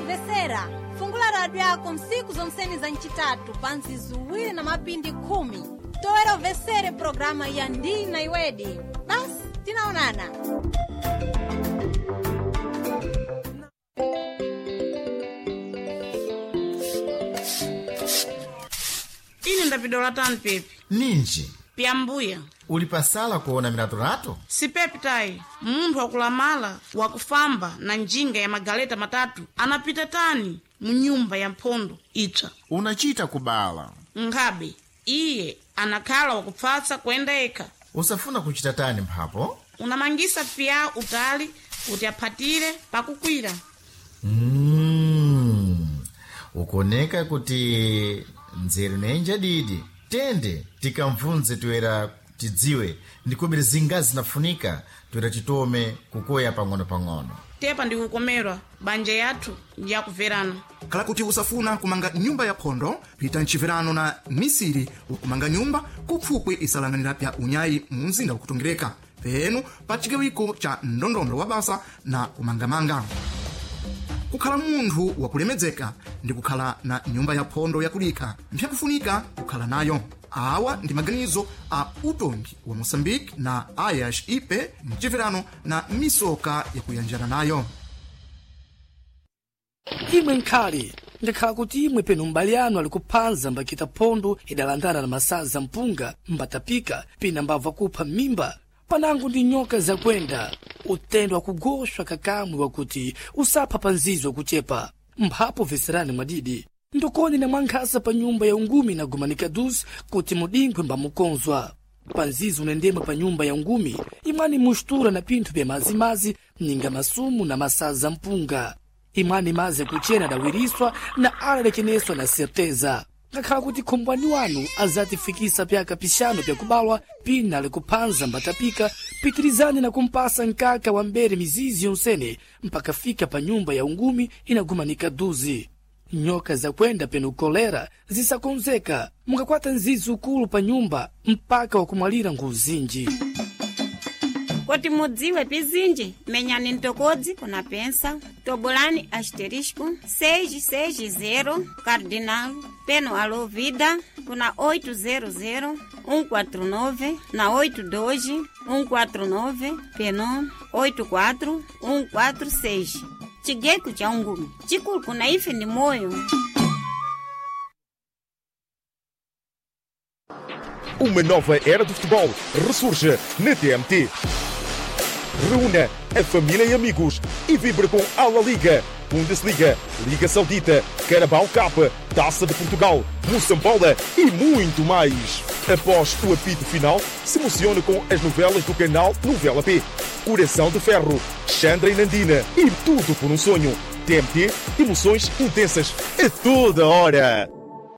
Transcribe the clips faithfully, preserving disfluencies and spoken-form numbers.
Mvesera, fungula radio yako msiku zonseni za nchitatu pansi zuwili na mapindi kumi. Toera uvesere programa ya Ndi na Iwedi. Bas, tinaonana. Ini ndapidola tani pepi. Ninji. Piambuya. Ulipasala kuona miratorato? Si pepi tai. Mundu wakulamala, wakufamba na njinga ya magaleta matatu. Anapita tani mnyumba ya mpondo icha. Unachita kubala. Ngabe, iye anakala wakupfasa kwenda eka. Usafuna kuchita tani mpapo? Unamangisa pia utali kuti apatire pakukwira. Mmm. Ukoneka kuti nzeru nenja didi. Tende tikamvunze tuera tidziwe ndikubiri zingazi zinafunika tuera titome kukoya pang'ono pang'ono. Tepa ndikukomerwa banja yathu ya kuverana. Kala kuti usafuna kumanga nyumba ya pondo, pita nchiverano na misiri ukumanga nyumba kupfupwe isalanganira pya unyayi munzinda ukutongereka. Penu pachigawiko cha ndondondo wa basa na kumangamanga. Kukhala munthu wakulemedzeka ndi kukhala na nyumba ya pondo yakulika mpyakufunika kukhala nayo. Awa ndi maganizo a utongi wa Mozambique na Ayash Ipe mchiverano na misoka yakuyanjana nayo. Imwe nkhali ndikhala kuti imwe penu mbali anu ali kuphanza mbakita pondo idalandana na masaza mpunga mbatapika pina mbava kupha mimba. Panango ndi nyoka zakwenda utendo wakugoshwa kakamwe wakuti usapha panzizo kuchepa mphapo veserani mwadidi ndokoni na mwankhasa pa nyumba ya ungumi na gumanika duzi kuti mudingwe mbamukonzwa panzizo unendemwe pa nyumba ya ungumi imwani mushtura na pinthu bya mazimazi mninga masumu na masaza mpunga imwani maze kuchena dawiriswa na alalekeneswa na serteza ngakhala kuti khombwani wanu azatifikisa pyaka pishano pya kubalwa pina alikuphanza mbatapika pitirizani na kumpasa nkaka wa mbere mizizi yonsene mpaka fika pa nyumba ya ungumi inagumanika duzi. Nyoka za kwenda penu kolera zisakonzeka mungakwata nzizi ukulu pa nyumba mpaka wakumwalira nguzinji. Koti mudziwe pizinji menyani ntokodzi kuna pensa tobolani asterisco seis seis zero cardinal peno alo vida kuna oito zero zero um quatro nove na oito dois um quatro nove peno oito quatro um quatro seis chigeko cha ungumi chikulu kuna ife ndi moyo. Uma nova era do futebol ressurge na T M T. Reúna a família e amigos e vibre com a La Liga, Bundesliga, Liga Saudita, Carabao Cup, Taça de Portugal, Moçambola e muito mais. Após o apito final, se emocione com as novelas do canal Novela P, Coração de Ferro, Xandra e Nandina e tudo por um sonho. T M T, emoções intensas a toda hora.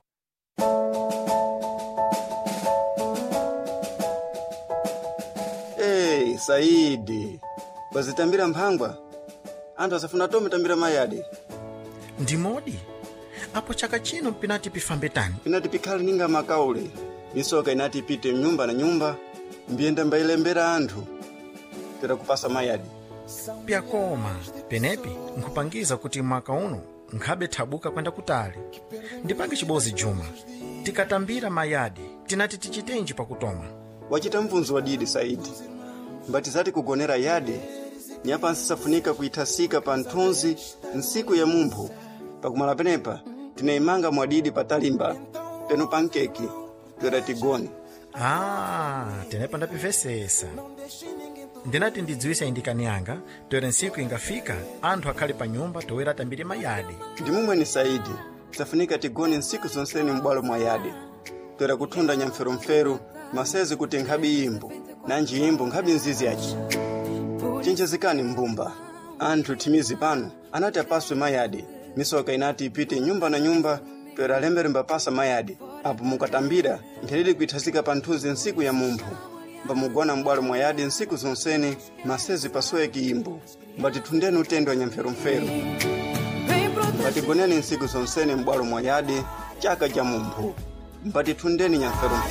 Hey, Saidi. Wazitambira mphangwa? Antu asafuna tome tambira mayadi. Ndimodi? Apo chaka chino pinati pifambe tani? Pinati pikhali ninga makaule. Misoka inati pite nyumba na nyumba. Mbienda mbailembera anthu. Pera kupasa mayadi. Pia koma. Penepi, nkupangiza kuti mwaka uno nkhabe thabuka kwenda kutali. Ndipange chibozi Juma. Tikatambira mayadi, tinati tichitenji pakutoma. Wachita mvunzo wa didi Saidi. Mbatizati kugonera yade. Nyapa nsisafunika kuitasika pa nthunzi nsiku ya mumphu. Pakumala penepa, tinaimanga mwadidi patalimba. Peno pankeki, tuera tigoni. Ah, tenepa ndapivesesa. Ndinati ndidziwisa indikani yanga, tuera nsiku ingafika, anthu akhali pa nyumba toera tambiri mayadi. Ndimumwe ni Saidi, safunika tigoni nsiku zonseni mbwalo mwa yade. Tuera kutunda nyamferumferu, masezi kuti nkhabi imbu, nanji imbu nkhabi nzizi yachi. Chinchezikani mbumba, anthu timizi pano, anati apaswe mayadi. Misoka inati ipite nyumba na nyumba, tuera lembere mbapasa mayadi. Apo mukatambira, nkhelili kuitasika pa nthuzi nsiku ya mumphu. Mbamugwana mbwalo mwa yadi nsiku zonseni, masezi paswe kiimbu. Mbatitundeni utendo wa nyamferumferu. Mbatigoneni nsiku zonseni mbwalo mwa yadi, chaka cha mumphu. Mbati tundeni nyamferumferu.